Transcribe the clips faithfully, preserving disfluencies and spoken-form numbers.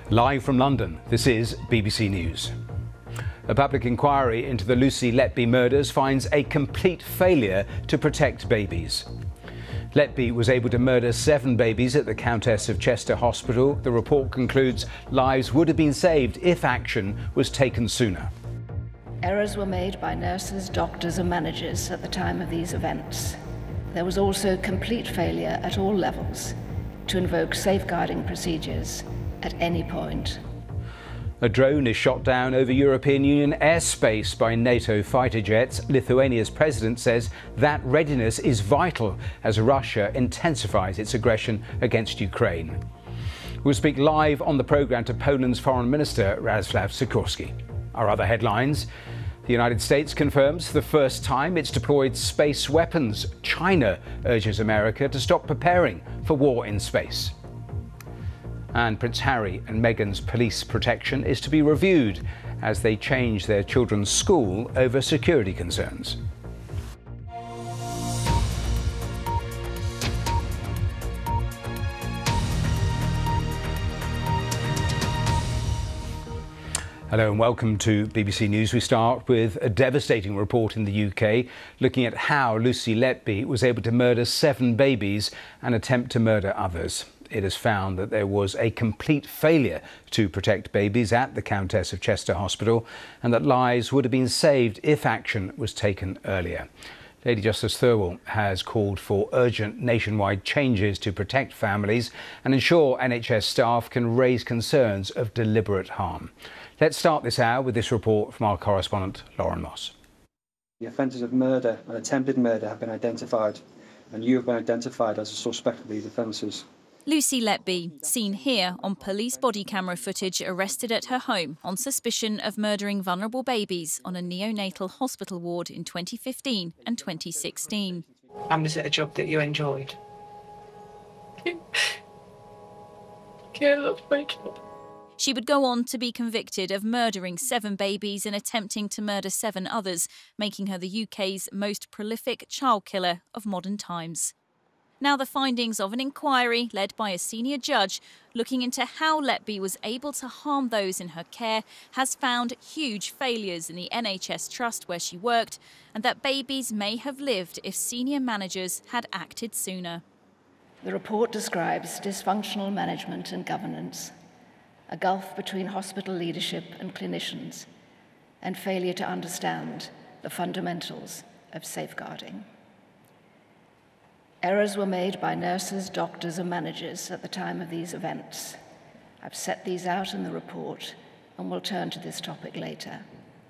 Live from London, this is B B C News. A public inquiry into the Lucy Letby murders finds a complete failure to protect babies. Letby was able to murder seven babies at the Countess of Chester Hospital. The report concludes lives would have been saved if action was taken sooner. Errors were made by nurses, doctors and managers at the time of these events. There was also complete failure at all levels to invoke safeguarding procedures at any point. A drone is shot down over European Union airspace by NATO fighter jets. Lithuania's president says that readiness is vital as Russia intensifies its aggression against Ukraine. We'll speak live on the programme to Poland's Foreign Minister Radosław Sikorski. Our other headlines: the United States confirms for the first time it's deployed space weapons. China urges America to stop preparing for war in space. And Prince Harry and Meghan's police protection is to be reviewed as they change their children's school over security concerns. Hello and welcome to B B C News. We start with a devastating report in the U K looking at how Lucy Letby was able to murder seven babies and attempt to murder others. It has found that there was a complete failure to protect babies at the Countess of Chester Hospital and that lives would have been saved if action was taken earlier. Lady Justice Thirlwall has called for urgent nationwide changes to protect families and ensure N H S staff can raise concerns of deliberate harm. Let's start this hour with this report from our correspondent Lauren Moss. The offences of murder and attempted murder have been identified, and you have been identified as a suspect of these offences. Lucy Letby, seen here on police body camera footage, arrested at her home on suspicion of murdering vulnerable babies on a neonatal hospital ward in twenty fifteen and twenty sixteen. And was it a job that you enjoyed? Can't love my kid. She would go on to be convicted of murdering seven babies and attempting to murder seven others, making her the U K's most prolific child killer of modern times. Now the findings of an inquiry led by a senior judge looking into how Letby was able to harm those in her care has found huge failures in the N H S trust where she worked, and that babies may have lived if senior managers had acted sooner. The report describes dysfunctional management and governance, a gulf between hospital leadership and clinicians, and failure to understand the fundamentals of safeguarding. Errors were made by nurses, doctors and managers at the time of these events. I've set these out in the report and will turn to this topic later.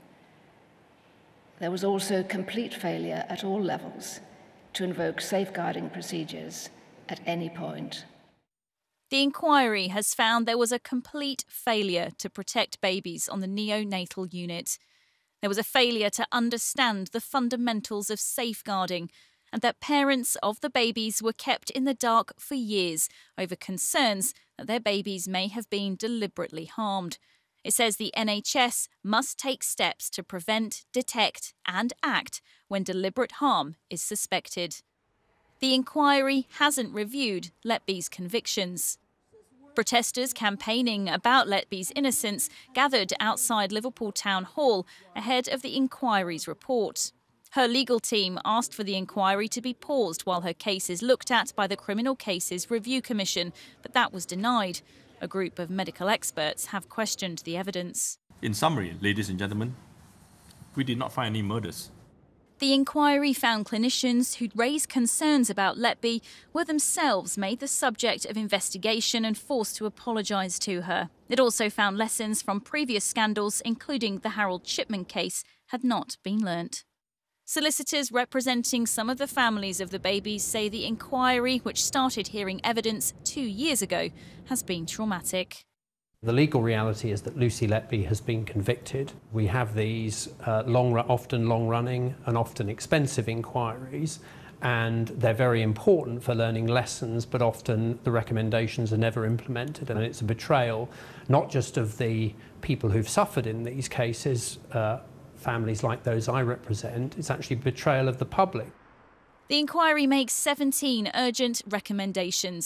There was also complete failure at all levels to invoke safeguarding procedures at any point. The inquiry has found there was a complete failure to protect babies on the neonatal unit. There was a failure to understand the fundamentals of safeguarding, and that parents of the babies were kept in the dark for years over concerns that their babies may have been deliberately harmed. It says the N H S must take steps to prevent, detect and act when deliberate harm is suspected. The inquiry hasn't reviewed Letby's convictions. Protesters campaigning about Letby's innocence gathered outside Liverpool Town Hall ahead of the inquiry's report. Her legal team asked for the inquiry to be paused while her case is looked at by the Criminal Cases Review Commission, but that was denied. A group of medical experts have questioned the evidence. In summary, ladies and gentlemen, we did not find any murders. The inquiry found clinicians who'd raised concerns about Letby were themselves made the subject of investigation and forced to apologise to her. It also found lessons from previous scandals, including the Harold Shipman case, had not been learnt. Solicitors representing some of the families of the babies say the inquiry, which started hearing evidence two years ago, has been traumatic. The legal reality is that Lucy Letby has been convicted. We have these uh, long, often long-running and often expensive inquiries, and they're very important for learning lessons, but often the recommendations are never implemented, and it's a betrayal not just of the people who've suffered in these cases, uh, families like those I represent, it's actually betrayal of the public. The inquiry makes seventeen urgent recommendations.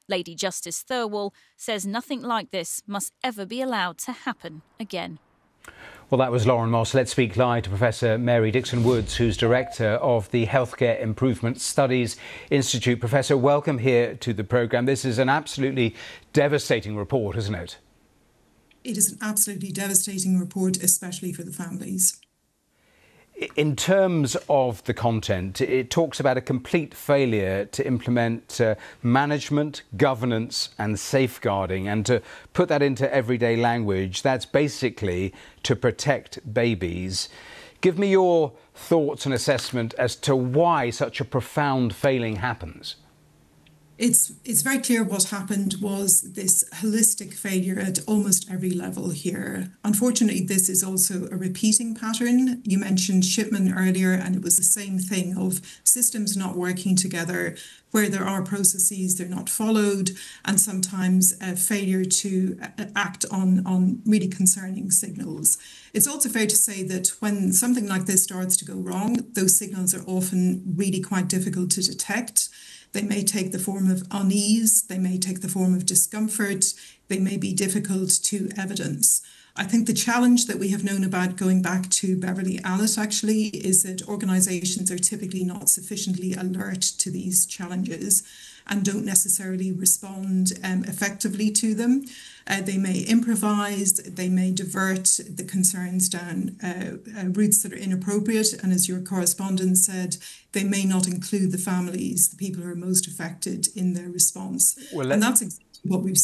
Lady Justice Thirlwall says nothing like this must ever be allowed to happen again. Well, that was Lauren Moss. Let's speak live to Professor Mary Dixon-Woods, who's Director of the Healthcare Improvement Studies Institute. Professor, welcome here to the programme. This is an absolutely devastating report, isn't it? It is an absolutely devastating report, especially for the families. In terms of the content, it talks about a complete failure to implement uh, management, governance and safeguarding. And to put that into everyday language, that's basically to protect babies. Give me your thoughts and assessment as to why such a profound failing happens. It's, it's very clear what happened was this holistic failure at almost every level here. Unfortunately, this is also a repeating pattern. You mentioned Shipman earlier, and it was the same thing of systems not working together, where there are processes, they're not followed, and sometimes a failure to act on, on really concerning signals. It's also fair to say that when something like this starts to go wrong, those signals are often really quite difficult to detect. They may take the form of unease, they may take the form of discomfort, they may be difficult to evidence. I think the challenge that we have known about going back to Beverly Allitt actually is that organisations are typically not sufficiently alert to these challenges and don't necessarily respond um, effectively to them. Uh, they may improvise, they may divert the concerns down uh, uh, routes that are inappropriate, and as your correspondent said, they may not include the families, the people who are most affected, in their response. Well, and that's exactly what we've